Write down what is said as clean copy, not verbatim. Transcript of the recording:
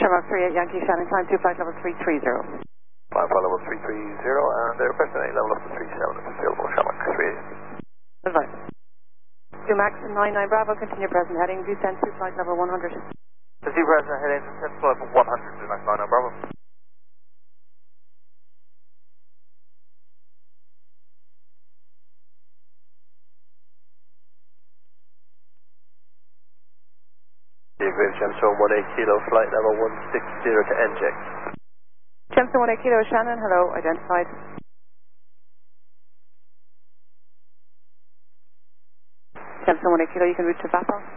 Shamrock 38 Yankee Shannon, climb to flight level 330. Climb flight level 330, and request an level up to 37 if available, Shamrock 38. Advice. 2 Max 99 Bravo, continue present heading, descend to flight level 100. Continue present heading, descend to flight level 100, 2 Max 99 Bravo. Gemstone 18 Kilo, flight level 160 to NJ. Gemstone 18 Kilo, Shannon, hello, identified. Gemstone 18 Kilo, you can route to VAPA.